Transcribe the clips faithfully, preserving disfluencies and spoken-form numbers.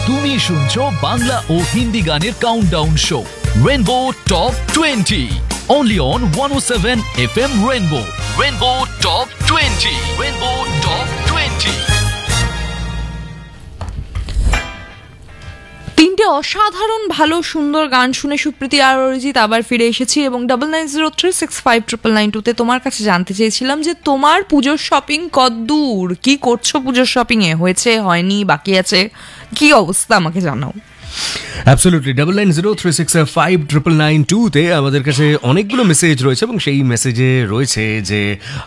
তুমি শুনছো বাংলা ও হিন্দি গানের countdown show rainbow top twenty only on one oh seven F M Rainbow. Rainbow Top twenty. Rainbow Top twenty. তিনটে অসাধারণ ভালো সুন্দর গান শুনে সুপ্রীতি আর অরিজিৎ আবার ফিরে এসেছি এবং double nine zero three six five triple nine টুতে তোমার কাছে জানতে চেয়েছিলাম যে তোমার পুজোর শপিং কতদূর, কি করছো পুজোর শপিং এ, হয়েছে হয়নি বাকি আছে, কি অবস্থা আমাকে জানাও। Absolutely double nine zero three six five triple nine টুতে আমাদের কাছে অনেকগুলো মেসেজ রয়েছে এবং সেই মেসেজে রয়েছে যে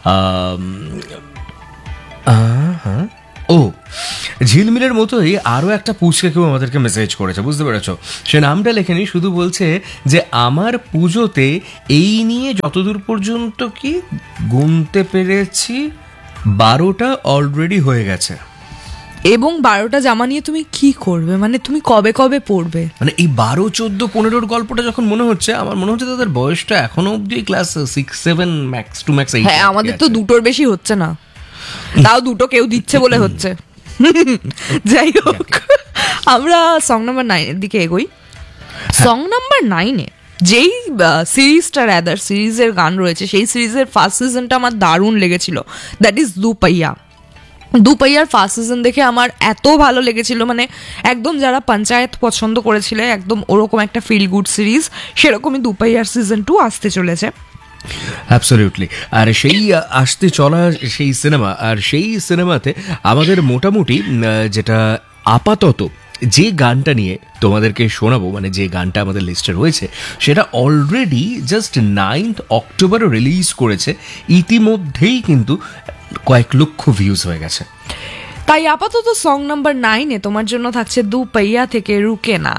হ্যাঁ ও ঝিলমিলের মতোই আরও একটা পুচকে কেউ আমাদেরকে মেসেজ করেছে, বুঝতে পেরেছো? সে নামটা লেখেনি, শুধু বলছে যে আমার পুজোতে এই নিয়ে যতদূর পর্যন্ত কি গুনতে পেরেছি বারোটা অলরেডি হয়ে গেছে। এবং বারোটা জামা নিয়ে তুমি কি করবে, মানে তুমি কবে কবে পড়বে? মানে এই বারো চোদ্দ পনেরোর গল্পটা যখন মনে হচ্ছে, আমার মনে হচ্ছে তাদের বয়সটা এখনো অব্দি class six seven max two max eight. হ্যাঁ, আমাদের তো দুটোর বেশি হচ্ছে না, তাও দুটো কেউ দিচ্ছে বলে হচ্ছে। যাই হোক, আমরা সং নাম্বার নাইনের দিকে এগোই। সং নাম্বার নাইনে যেই সিরিজটা রাদার সিরিজের গান রয়েছে, সেই সিরিজের ফার্স্ট সিজনটা আমার দারুণ লেগেছিল, দ্যাট ইজ দুপাইয়া। দুপাইয়ার ফার্স্ট সিজন দেখে আমার এত ভালো লেগেছিল, মানে একদম যারা পঞ্চায়েত পছন্দ করেছিলে একদম ওরকম একটা ফিল গুড সিরিজ, সেরকমই দুপাইয়ার সিজন টু আসতে চলেছে। অ্যাবসলিউটলি। আর সেই আসতে চলা সেই সিনেমা, আর সেই সিনেমাতে আমাদের মোটামুটি যেটা আপাতত যে গানটা নিয়ে তোমাদেরকে শোনাবো, মানে যে গানটা আমাদের লিস্টে রয়েছে, সেটা অলরেডি জাস্ট নাইন্থ অক্টোবরও রিলিজ করেছে, ইতিমধ্যেই কিন্তু কয়েক লক্ষ ভিউজ হয়ে গেছে। তাই আপাতত সং নাম্বার নাইনে তোমার জন্য থাকছে দুপাইয়া থেকে রুকে না।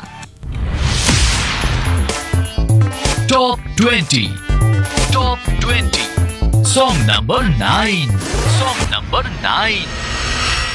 Top twenty. Top twenty. Song number nine. Song number nine.